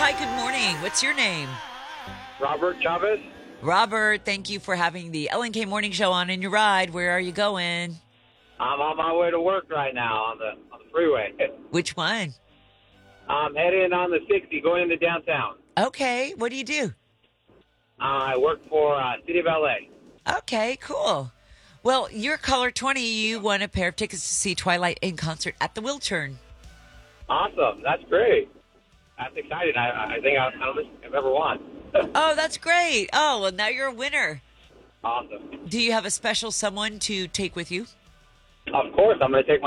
Hi, good morning. What's your name? Robert Chavez. Robert, thank you for having the LNK Morning Show on in your ride. Where are you going? I'm on my way to work right now on the freeway. Which one? I'm heading on the 60 going into downtown. Okay, what do you do? I work for City of LA. Okay, cool. Well, you're caller 20. You won a pair of tickets to see Twilight in concert at the Wiltern. Awesome. That's great. That's exciting. I think I don't think I've ever won. Oh, that's great. Oh, well, now you're a winner. Awesome. Do you have a special someone to take with you? Of course, I'm going to take